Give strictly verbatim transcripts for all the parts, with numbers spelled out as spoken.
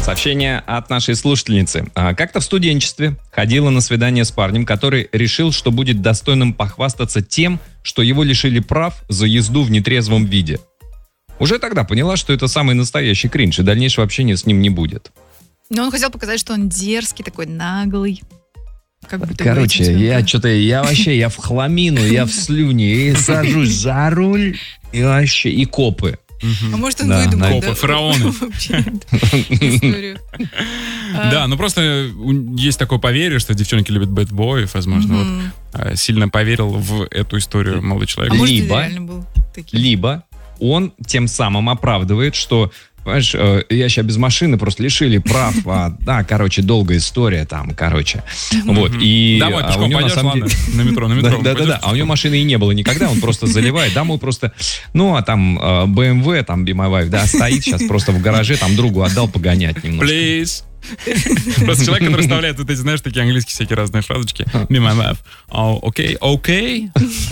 Сообщение от нашей слушательницы. А, Как-то в студенчестве ходила на свидание с парнем, который решил, что будет достойным похвастаться тем, что его лишили прав за езду в нетрезвом виде. Уже тогда поняла, что это самый настоящий кринж, и дальнейшего общения с ним не будет. Но он хотел показать, что он дерзкий, такой наглый. Как будто Короче, бы этим я всем- что-то, я вообще, я в хламину, я в слюне, и сажусь за руль, и вообще, и копы. А может, он Да, выдумал, на- да? Копы, фараоны. Вообще эту историю. А, Да, ну просто у- есть такое поверье, что девчонки любят бэтбоев, возможно. Вот мгм. а, сильно поверил в эту историю молодой А человек. может, Либо- он реально был таким? Либо он тем самым оправдывает, что, понимаешь, э, я сейчас без машины, просто лишили прав. а, да, короче, долгая история там, короче. Вот, и Домой а, пешком у него, на пойдешь, самом ладно? деле- На метро, на метро. Да, да, да, пойдешь да. А у него пешком? машины и не было никогда, он просто заливает домой просто, ну, а там э, бэ эм вэ, там Be My Wife, да, стоит сейчас просто в гараже, там другу отдал погонять немножко. Please. Просто человек, который вставляет вот эти, знаешь, такие английские всякие разные фразочки. Be my wife. Oh, окей, окей.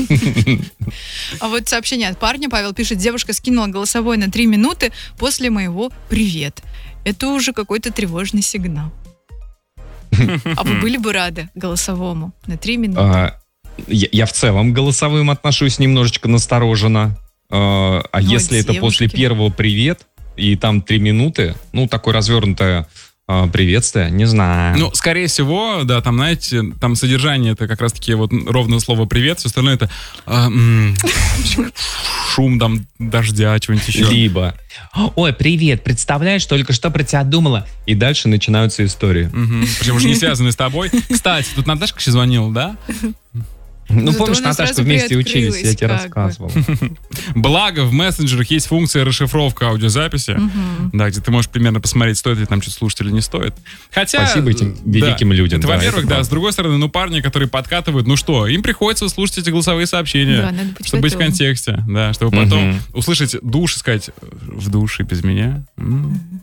А вот сообщение от парня. Павел пишет: девушка скинула голосовой на три минуты после моего «привет». Это уже какой-то тревожный сигнал. А вы были бы рады голосовому на три минуты? А, я, я в целом к голосовым отношусь немножечко настороженно. А, а Ну, если это после девушки. первого «привет», и там три минуты, ну, такое развернутое а, приветствие, не знаю. Ну, скорее всего, да, там, знаете, там содержание это как раз-таки вот ровное слово «привет», все остальное это а, м, шум там дождя, чего-нибудь еще. Либо, ой, привет, представляешь, только что про тебя думала. И дальше начинаются истории. Мгм. Причем уже не связанные с тобой. Кстати, тут Наташка еще звонила, да? Ну, Зато помнишь, у нас Наташка, сразу вместе учились, я тебе приоткрылось, как бы. рассказывал. Благо, в мессенджерах есть функция расшифровка аудиозаписи, Мгм. да, где ты можешь примерно посмотреть, стоит ли там что-то слушать или не стоит. Хотя... Спасибо этим да, великим людям, это, да, во-первых, это да, правда. с другой стороны, ну, парни, которые подкатывают, ну что, им приходится слушать эти голосовые сообщения, Да, надо почитать чтобы быть в тоже. контексте, да, чтобы Мгм. потом услышать душ и сказать, в душе без меня. М.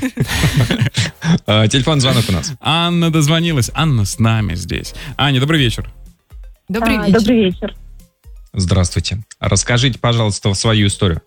А, Телефон, звонок у нас. Анна дозвонилась. Анна с нами здесь. Аня, добрый вечер. Добрый А, вечер. Добрый вечер. Здравствуйте. Расскажите, пожалуйста, свою историю.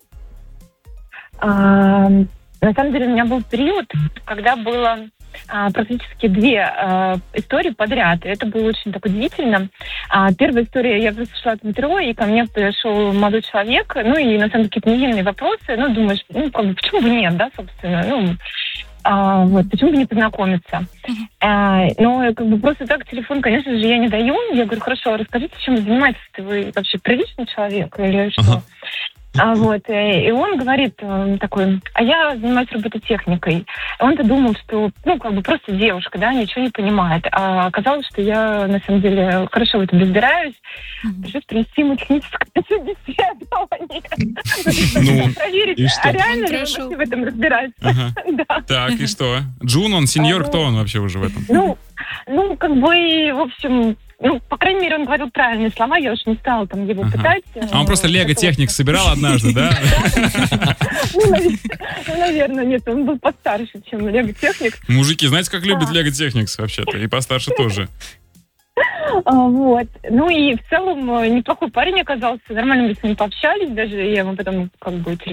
А, на самом деле у меня был период, когда было а, практически две а, истории подряд. И это было очень так удивительно. А, первая история, я просто шла в метро, и ко мне пришел молодой человек, ну и на самом деле какие-то невинные вопросы. Ну, думаешь, ну, как бы, почему бы нет, да, собственно, ну, а, вот, почему бы не познакомиться? А, но как бы просто так телефон, конечно же, я не даю. Я говорю, хорошо, расскажите, чем вы занимаетесь? Вы вообще приличный человек или что? Ага. А вот, э, и он говорит э, такой, а я занимаюсь робототехникой. Он-то думал, что, ну, как бы просто девушка, да, ничего не понимает. А оказалось, что я, на самом деле, хорошо в этом разбираюсь. Пришлось принести ему техническое собеседование. Ну, Проверить, и что? а реально Он ли он прошел. вообще в этом разбирается. Ага. Да. Так, и что? Джун, он сеньор, А, ну- кто он вообще уже в этом? Ну, ну, как бы, в общем, ну, по крайней мере, он говорил правильные слова, я уж не стала там его Ага. пытать. А он просто лего-техник собирал однажды, да? Ну, навер- ну, наверное, нет, он был постарше, чем лего-техник. Мужики, знаете, как любят А. лего-техникс вообще-то? И постарше тоже. А, Вот. Ну и в целом э, неплохой парень оказался. Нормально мы с ним пообщались, даже я ему потом как бы